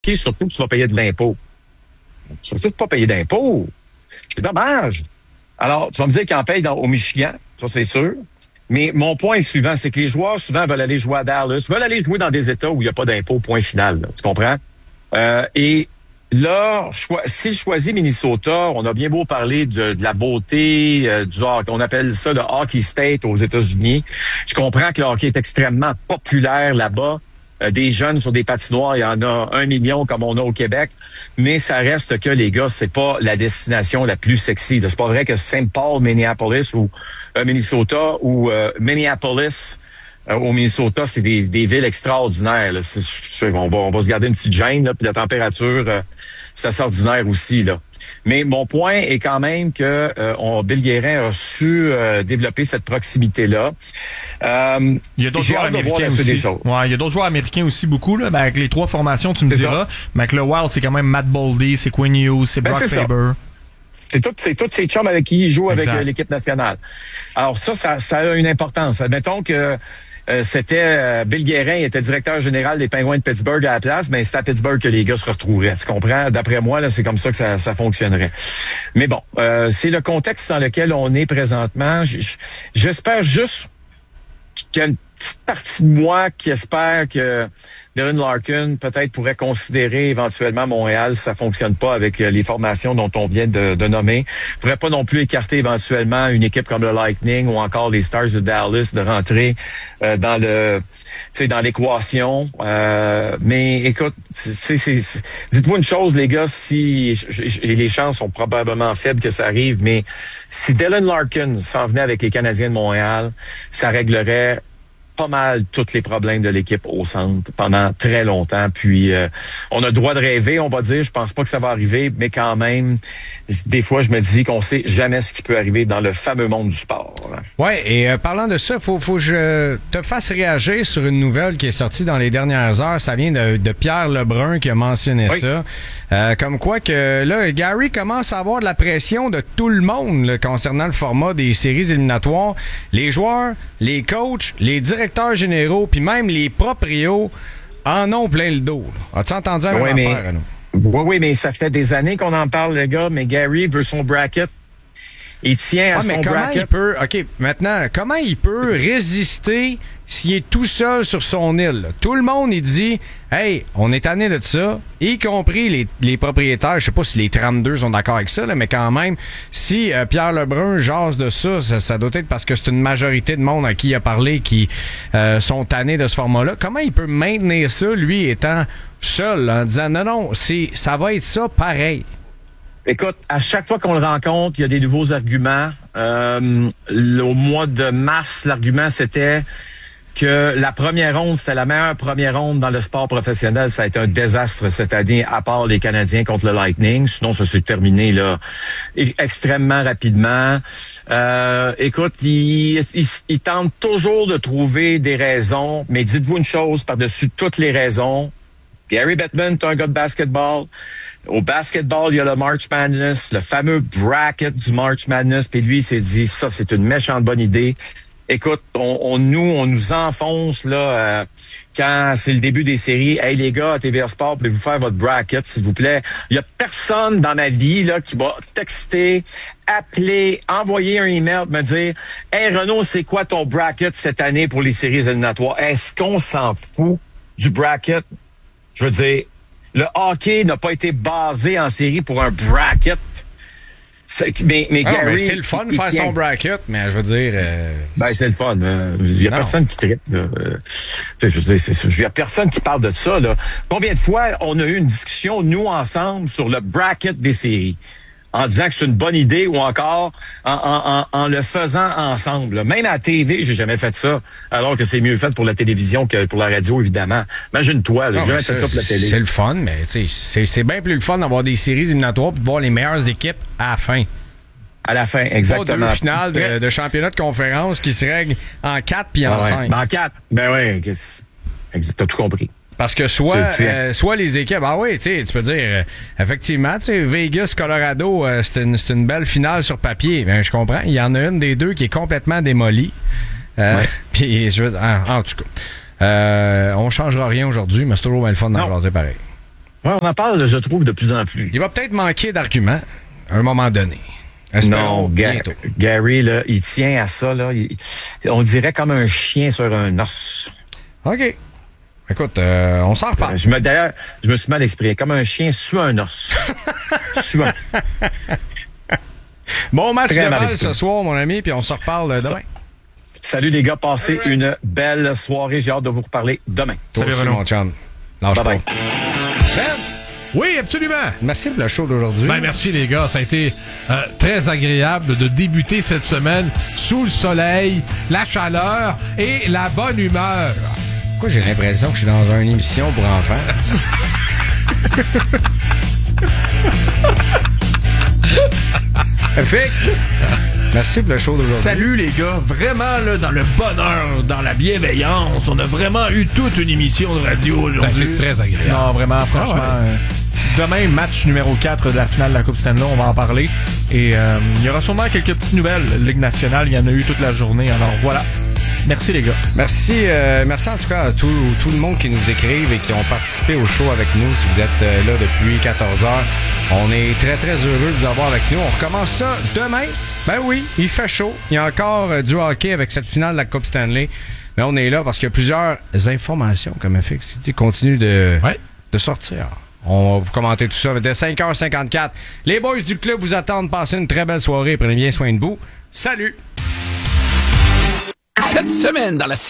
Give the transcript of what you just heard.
surtout que tu vas payer de l'impôt. Surtout de pas payer d'impôt. C'est dommage. Alors, tu vas me dire qu'ils en payent au Michigan, ça c'est sûr. Mais mon point est suivant, c'est que les joueurs, souvent, veulent aller jouer à Dallas, veulent aller jouer dans des États où il n'y a pas d'impôt, point final. Là, tu comprends? Et là, s'il choisit Minnesota, on a bien beau parler de la beauté du hockey, on appelle ça le hockey state aux États-Unis. Je comprends que le hockey est extrêmement populaire là-bas. Des jeunes sur des patinoires, il y en a 1 million comme on a au Québec, mais ça reste que les gars, c'est pas la destination la plus sexy. C'est pas vrai que Saint Paul, Minneapolis ou Minnesota ou Minneapolis au Minnesota, c'est des villes extraordinaires. Là. On va se garder une petite gêne, là, puis la température, c'est assez ordinaire aussi. Là. Mais mon point est quand même que Bill Guérin a su développer cette proximité-là. Il y a d'autres joueurs américains aussi. Ouais, il y a d'autres joueurs américains aussi beaucoup. Là. Ben, avec les 3 formations, tu me diras. Mais avec le Wild, c'est quand même Matt Boldy, c'est Quinn Hughes, c'est Brock Faber. C'est tous ces chums avec qui il joue avec l'équipe nationale. Alors ça a une importance. Admettons que c'était Bill Guérin, il était directeur général des Penguins de Pittsburgh à la place, mais c'est à Pittsburgh que les gars se retrouveraient. Tu comprends? D'après moi, là, c'est comme ça que ça fonctionnerait. Mais bon, c'est le contexte dans lequel on est présentement. J'espère juste qu'il y a une petite partie de moi qui espère que Dylan Larkin peut-être pourrait considérer éventuellement Montréal si ça fonctionne pas avec les formations dont on vient de nommer. Pourrait pas non plus écarter éventuellement une équipe comme le Lightning ou encore les Stars de Dallas de rentrer dans l'équation. Mais écoute, dites-moi une chose les gars, si les chances sont probablement faibles que ça arrive, mais si Dylan Larkin s'en venait avec les Canadiens de Montréal, ça réglerait pas mal tous les problèmes de l'équipe au centre pendant très longtemps. Puis on a le droit de rêver, on va dire. Je pense pas que ça va arriver, mais quand même, des fois, je me dis qu'on sait jamais ce qui peut arriver dans le fameux monde du sport. Ouais, et parlant de ça, faut que je te fasse réagir sur une nouvelle qui est sortie dans les dernières heures. Ça vient de Pierre Lebrun qui a mentionné ça. Comme quoi que là, Gary commence à avoir de la pression de tout le monde là, concernant le format des séries éliminatoires. Les joueurs, les coachs, les directeurs généraux, puis même les proprios en ont plein le dos. Là. As-tu entendu un affaire, Oui, mais ça fait des années qu'on en parle, les gars, mais Gary veut son bracket. Il tient à son bracket. Maintenant, comment il peut résister s'il est tout seul sur son île? Là? Tout le monde, il dit, hey, on est tanné de ça, y compris les propriétaires. Je sais pas si les 32 sont d'accord avec ça, là, mais quand même, si Pierre Lebrun jase de ça doit être parce que c'est une majorité de monde à qui il a parlé qui sont tannés de ce format-là. Comment il peut maintenir ça, lui, étant seul, là, en disant, non, ça va être ça pareil? Écoute, à chaque fois qu'on le rencontre, il y a des nouveaux arguments. Au mois de mars, l'argument, c'était que la première ronde, c'était la meilleure première ronde dans le sport professionnel. Ça a été un désastre cette année, à part les Canadiens contre le Lightning. Sinon, ça s'est terminé là extrêmement rapidement. Écoute, il tente toujours de trouver des raisons, mais dites-vous une chose, par-dessus toutes les raisons, Gary Bettman est un gars de basketball. Au basketball, il y a le March Madness, le fameux bracket du March Madness. Puis lui, il s'est dit, ça, c'est une méchante bonne idée. Écoute, on nous enfonce là quand c'est le début des séries. Hey les gars, à TVA Sport, pouvez-vous faire votre bracket, s'il vous plaît? Il y a personne dans ma vie là qui va texter, appeler, envoyer un email, me dire, hey Renaud, c'est quoi ton bracket cette année pour les séries éliminatoires? Est-ce qu'on s'en fout du bracket? Je veux dire, le hockey n'a pas été basé en série pour un bracket. Mais Gary, c'est le fun de faire son bracket, mais je veux dire... c'est le fun. Il y a personne qui traite. Je veux dire, il y a personne qui parle de ça. Là. Combien de fois on a eu une discussion, nous, ensemble, sur le bracket des séries? En disant que c'est une bonne idée ou encore en le faisant ensemble. Là. Même à la TV, j'ai jamais fait ça, alors que c'est mieux fait pour la télévision que pour la radio, évidemment. Imagine-toi, j'ai jamais fait ça pour la télé. C'est le fun, mais c'est bien plus le fun d'avoir des séries éliminatoires et de voir les meilleures équipes à la fin. À la fin, exactement. Pas deux finales de championnat de conférence qui se règlent en 4 puis en 5. En 4, t'as tout compris. Parce que soit les équipes, tu peux dire, effectivement, Vegas, Colorado, c'est une belle finale sur papier. Ben, je comprends. Il y en a une des deux qui est complètement démolie. Puis, en tout cas, on changera rien aujourd'hui, mais c'est toujours bien le fun d'en jaser pareil. Ouais, on en parle, je trouve, de plus en plus. Il va peut-être manquer d'arguments à un moment donné. Non, Gary, là, il tient à ça. Là. On dirait comme un chien sur un os. OK. Écoute, on s'en reparle. D'ailleurs, je me suis mal exprimé. Comme un chien sur un os. Bon match de balle ce soir, mon ami, puis on se reparle demain. Salut les gars, passez une belle soirée. J'ai hâte de vous reparler demain. Salut mon chum. Lâche pas. Oui, absolument. Merci pour le show d'aujourd'hui. Ben, merci les gars, ça a été très agréable de débuter cette semaine sous le soleil, la chaleur et la bonne humeur. Pourquoi j'ai l'impression que je suis dans une émission pour enfants? FX! Merci pour le show d'aujourd'hui. Salut les gars, vraiment là, dans le bonheur, dans la bienveillance, on a vraiment eu toute une émission de radio aujourd'hui. Ça a été très agréable. Non, vraiment, franchement. Demain, match numéro 4 de la finale de la Coupe Stanley, on va en parler. Et il y aura sûrement quelques petites nouvelles. Ligue nationale, il y en a eu toute la journée. Alors voilà. Merci les gars. Merci en tout cas à tout le monde qui nous écrivent et qui ont participé au show avec nous. Si vous êtes là depuis 14 heures, on est très très heureux de vous avoir avec nous. On recommence ça demain. Ben oui, il fait chaud. Il y a encore du hockey avec cette finale de la Coupe Stanley. Mais on est là parce qu'il y a plusieurs informations comme FX continue de sortir. On va vous commenter tout ça dès 5h54. Les boys du club vous attendent. Passez une très belle soirée. Prenez bien soin de vous. Salut! Cette semaine dans la